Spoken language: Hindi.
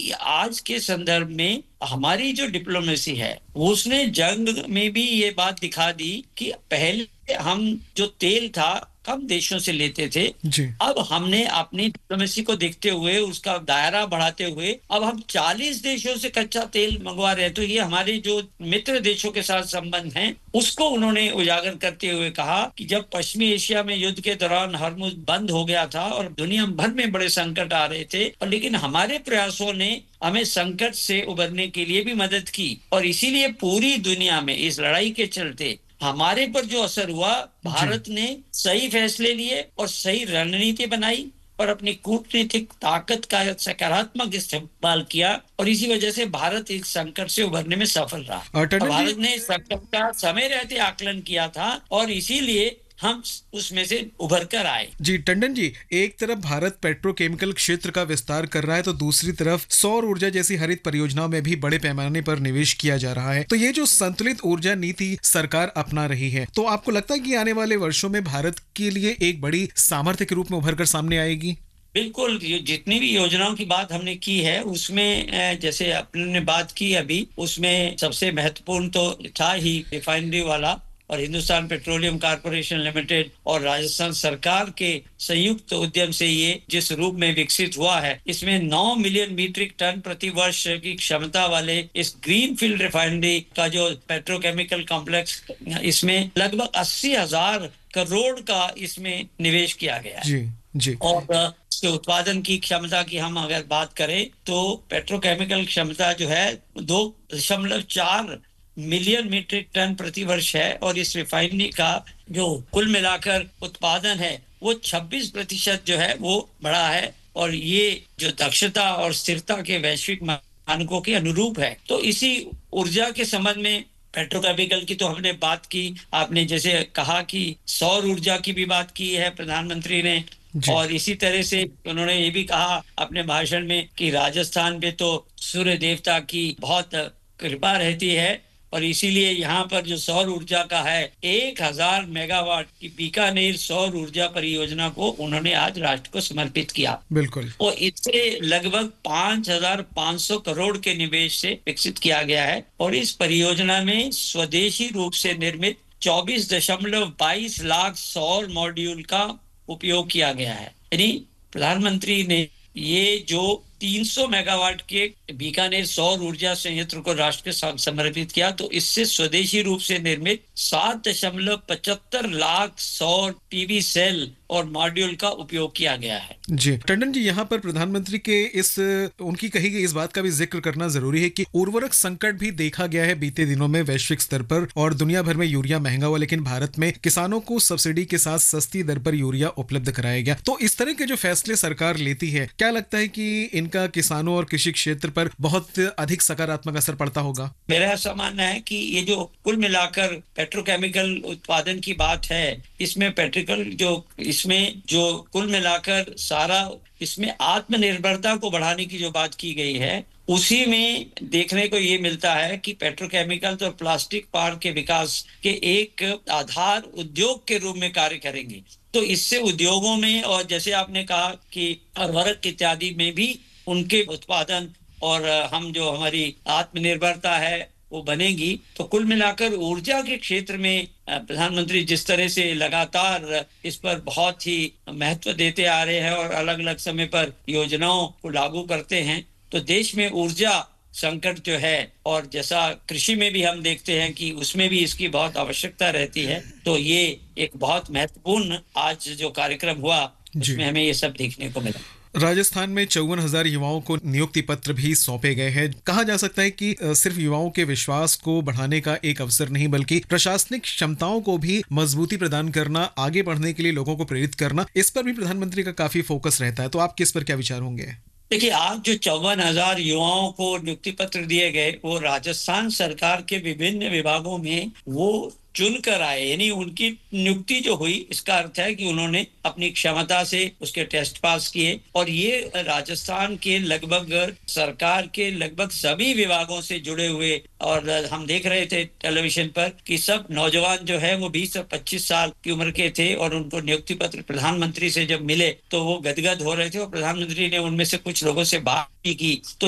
कि आज के संदर्भ में हमारी जो डिप्लोमेसी है उसने जंग में भी ये बात दिखा दी कि पहले हम जो तेल था कम देशों से लेते थे, जी। अब हमने अपनी डिप्लोमेसी को देखते हुए उसका दायरा बढ़ाते हुए अब हम 40 देशों से कच्चा तेल मंगवा रहे हैं। तो ये हमारे जो मित्र देशों के साथ संबंध हैं उसको उन्होंने उजागर करते हुए कहा कि जब पश्चिमी एशिया में युद्ध के दौरान हरमुज बंद हो गया था और दुनिया भर में बड़े संकट आ रहे थे, और लेकिन हमारे प्रयासों ने हमें संकट से उबरने के लिए भी मदद की, और इसीलिए पूरी दुनिया में इस लड़ाई के चलते हमारे पर जो असर हुआ, जी। भारत ने सही फैसले लिए और सही रणनीति बनाई और अपनी कूटनीतिक ताकत का सकारात्मक इस्तेमाल किया, और इसी वजह से भारत इस संकट से उभरने में सफल रहा। और टंडन जी। भारत ने इस संकट का समय रहते आकलन किया था और इसीलिए हम उसमें से उभर कर आए। जी टंडन जी, एक तरफ भारत पेट्रोकेमिकल क्षेत्र का विस्तार कर रहा है तो दूसरी तरफ सौर ऊर्जा जैसी हरित परियोजनाओं में भी बड़े पैमाने पर निवेश किया जा रहा है। तो ये जो संतुलित ऊर्जा नीति सरकार अपना रही है, तो आपको लगता है कि आने वाले वर्षों में भारत के लिए एक बड़ी सामर्थ्य के रूप में उभर कर सामने आएगी? बिल्कुल, ये जितनी भी योजनाओं की बात हमने की है उसमें जैसे आपने बात की अभी, उसमें सबसे महत्वपूर्ण तो था ही रिफाइनरी वाला, और हिंदुस्तान पेट्रोलियम कॉर्पोरेशन लिमिटेड और राजस्थान सरकार के संयुक्त उद्यम से ये जिस रूप में विकसित हुआ है, इसमें 9 मिलियन मीट्रिक टन प्रति वर्ष की क्षमता वाले इस ग्रीनफील्ड रिफाइनरी का जो पेट्रोकेमिकल कॉम्प्लेक्स, इसमें लगभग 80,000 करोड़ का इसमें निवेश किया गया है। जी। जी। और इसके उत्पादन की क्षमता की हम अगर बात करें तो पेट्रोकेमिकल क्षमता जो है 2.4 मिलियन मीट्रिक टन प्रति वर्ष है, और इस रिफाइनरी का जो कुल मिलाकर उत्पादन है वो 26% जो है वो बढ़ा है, और ये जो दक्षता और स्थिरता के वैश्विक मानकों के अनुरूप है। तो इसी ऊर्जा के संबंध में पेट्रोकेमिकल की तो हमने बात की, आपने जैसे कहा कि सौर ऊर्जा की भी बात की है प्रधानमंत्री ने, जी। और इसी तरह से उन्होंने ये भी कहा अपने भाषण में कि राजस्थान में तो सूर्य देवता की बहुत कृपा रहती है, और इसीलिए यहाँ पर जो सौर ऊर्जा का है 1,000 मेगावाट की बीकानेर सौर ऊर्जा परियोजना को उन्होंने आज राष्ट्र को समर्पित किया। बिल्कुल। और इससे लगभग 5,500 करोड़ के निवेश से विकसित किया गया है, और इस परियोजना में स्वदेशी रूप से निर्मित 24.22 लाख सौर मॉड्यूल का उपयोग किया गया है। यानी प्रधानमंत्री ने ये जो 300 मेगावाट के बीकानेर सौर ऊर्जा संयंत्र को राष्ट्र के समर्पित किया, तो इससे स्वदेशी रूप से निर्मित 7.75 लाख सौर पीवी सेल और मॉड्यूल का उपयोग किया गया है। जी टंडन जी, यहाँ पर प्रधानमंत्री के इस उनकी कही गई इस बात का भी जिक्र करना जरूरी है कि उर्वरक संकट भी देखा गया है बीते दिनों में वैश्विक स्तर पर, और दुनिया भर में यूरिया महंगा हुआ, लेकिन भारत में किसानों को सब्सिडी के साथ सस्ती दर पर यूरिया उपलब्ध कराया गया। तो इस तरह के जो फैसले सरकार लेती है, क्या लगता है कि इनका किसानों और कृषि क्षेत्र पर बहुत अधिक सकारात्मक असर पड़ता होगा? मेरा ऐसा मानना है कि ये जो कुल मिलाकर पेट्रोकेमिकल उत्पादन की बात है, इसमें इसमें जो कुल मिलाकर सारा इसमें आत्मनिर्भरता को बढ़ाने की जो बात की गई है, उसी में देखने को ये मिलता है कि पेट्रोकेमिकल और प्लास्टिक पार्क के विकास के एक आधार उद्योग के रूप में कार्य करेंगे। तो इससे उद्योगों में, और जैसे आपने कहा कि उर्वरक इत्यादि में भी उनके उत्पादन और हम जो हमारी आत्मनिर्भरता है वो बनेगी। तो कुल मिलाकर ऊर्जा के क्षेत्र में प्रधानमंत्री जिस तरह से लगातार इस पर बहुत ही महत्व देते आ रहे हैं और अलग अलग समय पर योजनाओं को लागू करते हैं, तो देश में ऊर्जा संकट जो है, और जैसा कृषि में भी हम देखते हैं कि उसमें भी इसकी बहुत आवश्यकता रहती है, तो ये एक बहुत महत्वपूर्ण आज जो कार्यक्रम हुआ जी। उसमें हमें ये सब देखने को मिला। राजस्थान में 54,000 युवाओं को नियुक्ति पत्र भी सौंपे गए हैं। कहा जा सकता है कि सिर्फ युवाओं के विश्वास को बढ़ाने का एक अवसर नहीं, बल्कि प्रशासनिक क्षमताओं को भी मजबूती प्रदान करना, आगे बढ़ने के लिए लोगों को प्रेरित करना, इस पर भी प्रधानमंत्री का काफी फोकस रहता है। तो आपके इस पर क्या विचार होंगे? देखिए, आज जो 54,000 युवाओं को नियुक्ति पत्र दिए गए वो राजस्थान सरकार के विभिन्न विभागों में वो चुन कर आए, यानी उनकी नियुक्ति जो हुई इसका अर्थ है कि उन्होंने अपनी क्षमता से उसके टेस्ट पास किए, और ये राजस्थान के लगभग सरकार के लगभग सभी विभागों से जुड़े हुए, और हम देख रहे थे टेलीविजन पर कि सब नौजवान जो है वो 20 और 25 साल की उम्र के थे, और उनको नियुक्ति पत्र प्रधानमंत्री से जब मिले तो वो गदगद हो रहे थे, और प्रधानमंत्री ने उनमें से कुछ लोगों से बात भी की। तो